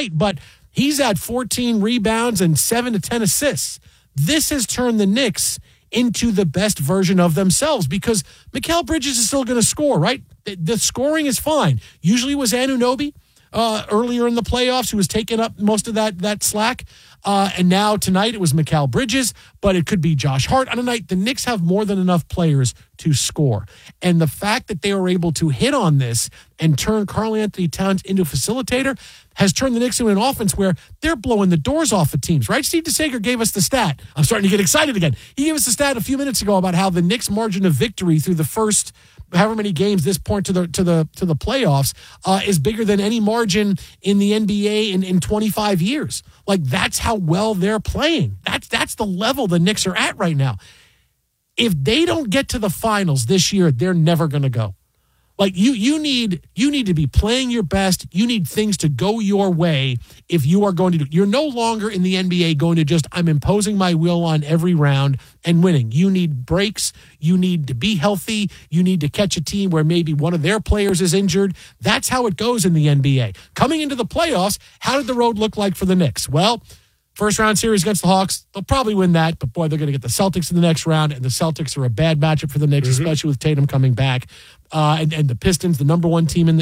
night, but he's at 14 rebounds and 7 to 10 assists. This has turned the Knicks into the best version of themselves because Mikal Bridges is still going to score, right? The scoring is fine. Usually it was Anunoby earlier in the playoffs who was taking up most of that slack. And now tonight it was Mikal Bridges, but it could be Josh Hart on a night. The Knicks have more than enough players to score. And the fact that they were able to hit on this and turn Karl-Anthony Towns into a facilitator has turned the Knicks into an offense where they're blowing the doors off of teams, right? Steve DeSager gave us the stat. I'm starting to get excited again. He gave us the stat a few minutes ago about how the Knicks' margin of victory through the first however many games this point to the playoffs is bigger than any margin in the NBA in 25 years. Like, that's how well they're playing. That's the level the Knicks are at right now. If they don't get to the finals this year, they're never going to go. Like, you need to be playing your best. You need things to go your way if you are going to do. You're no longer in the NBA going to just, I'm imposing my will on every round and winning. You need breaks. You need to be healthy. You need to catch a team where maybe one of their players is injured. That's how it goes in the NBA. Coming into the playoffs, how did the road look like for the Knicks? Well, first round series against the Hawks, they'll probably win that, but boy, they're going to get the Celtics in the next round, and the Celtics are a bad matchup for the Knicks, especially with Tatum coming back. And the Pistons, the number one team in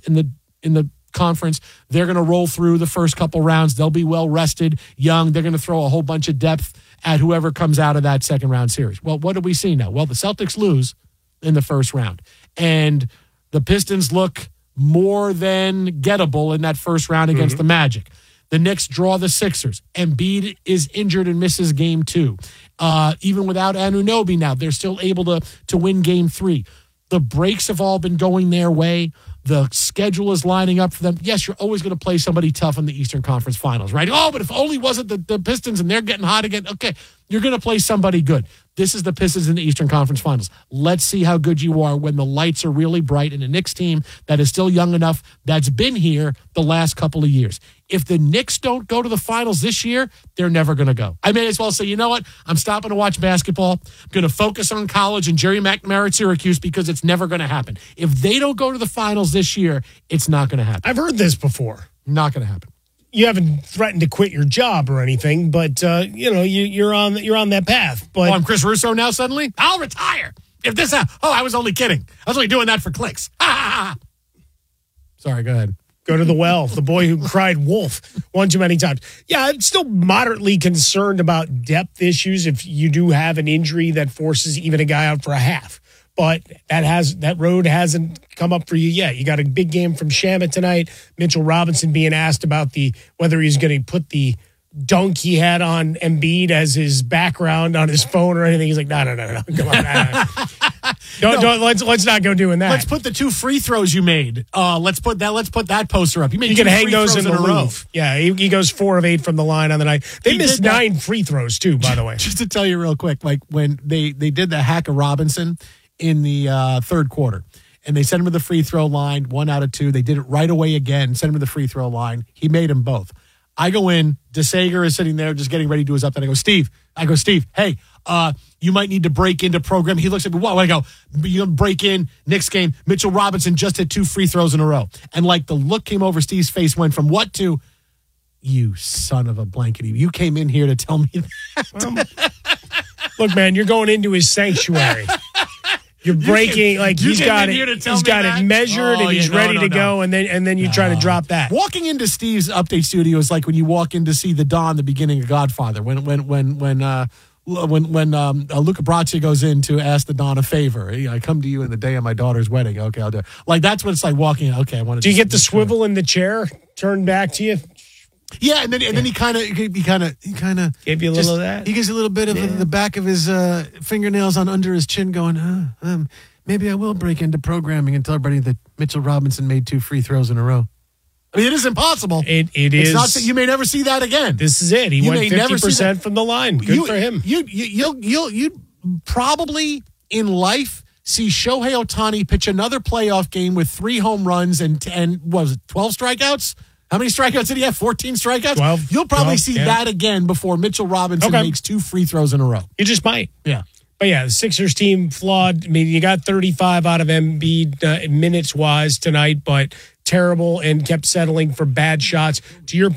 the conference, they're going to roll through the first couple rounds. They'll be well rested, young. They're going to throw a whole bunch of depth at whoever comes out of that second round series. Well, what do we see now? Well, the Celtics lose in the first round, and the Pistons look more than gettable in that first round against the Magic. The Knicks draw the Sixers. Embiid is injured and misses game 2. Even without Anunoby now, they're still able to win game 3. The breaks have all been going their way. The schedule is lining up for them. Yes, you're always going to play somebody tough in the Eastern Conference Finals, right? Oh, but if only wasn't the Pistons and they're getting hot again. Okay, you're going to play somebody good. This is the Pistons in the Eastern Conference Finals. Let's see how good you are when the lights are really bright in a Knicks team that is still young enough, that's been here the last couple of years. If the Knicks don't go to the finals this year, they're never going to go. I may as well say, you know what? I'm stopping to watch basketball. I'm going to focus on college and Jerry McNamara at Syracuse because it's never going to happen. If they don't go to the finals this year, it's not going to happen. I've heard this before. Not going to happen. You haven't threatened to quit your job or anything, but you're on that path. But I'm Chris Russo now. Suddenly, I'll retire if this. I was only kidding. I was only doing that for clicks. Sorry. Go ahead. Go to the well. The boy who cried wolf one too many times. Yeah, I'm still moderately concerned about depth issues if you do have an injury that forces even a guy out for a half. But that road hasn't come up for you yet. You got a big game from Shamet tonight. Mitchell Robinson being asked about whether he's going to put the dunk he had on Embiid as his background on his phone or anything. He's like, no. Come on. Let's not go doing that. Let's put the 2 free throws you made. Let's put that poster up. You can hang those in a row. Yeah, he goes 4 of 8 from the line on the night. They missed 9 free throws too, by the way. Just to tell you real quick, like when they did the hack of Robinson in the third quarter, and they sent him to the free throw line, 1 out of 2. They did it right away again, sent him to the free throw line. He made them both. I go in, DeSager is sitting there just getting ready to do his up, and I go, Steve, hey, you might need to break into program. He looks at me, what? I go, you break in, Knicks game, Mitchell Robinson just hit 2 free throws in a row. And like the look came over Steve's face, went from what to, you son of a blankety. You came in here to tell me that. Look, man, you're going into his sanctuary. You're breaking, he's got it measured and he's ready to go, and then you try to drop that. Walking into Steve's update studio is like when you walk in to see the Don, the beginning of Godfather. When Luca Brasi goes in to ask the Don a favor, I come to you in the day of my daughter's wedding. Okay, I'll do it. Like that's what it's like walking in. Okay, I want to. Do you get the swivel in the chair turned back to you? Yeah, and then he kind of gave you a little of that. He gives a little bit of the back of his fingernails on under his chin, going, maybe I will break into programming and tell everybody that Mitchell Robinson made 2 free throws in a row. I mean, it is impossible. It is. It's not that you may never see that again. This is it. He went 50% from the line. Good for him. You'll probably in life see Shohei Ohtani pitch another playoff game with 3 home runs and 12 strikeouts. How many strikeouts did he have? 14 strikeouts? 12. You'll probably see that again before Mitchell Robinson makes 2 free throws in a row. You just might. Yeah. But yeah, the Sixers team flawed. I mean, you got 35 out of Embiid minutes-wise tonight, but terrible and kept settling for bad shots. To your